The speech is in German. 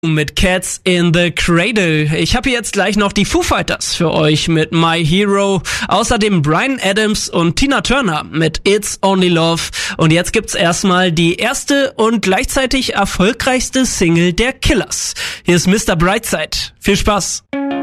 Mit Cats in the Cradle. Ich habe jetzt gleich noch die Foo Fighters für euch mit My Hero. Außerdem Bryan Adams und Tina Turner mit It's Only Love. Und jetzt gibt's erstmal die erste und gleichzeitig erfolgreichste Single der Killers. Hier ist Mr. Brightside. Viel Spaß!